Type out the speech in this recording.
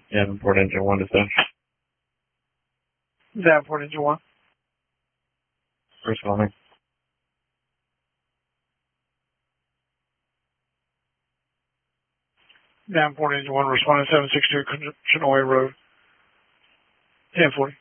Davenport engine 1 dispatch. Davenport engine 1. First call me. Davenport engine 1 responding 762 Chinoy Road. 1040.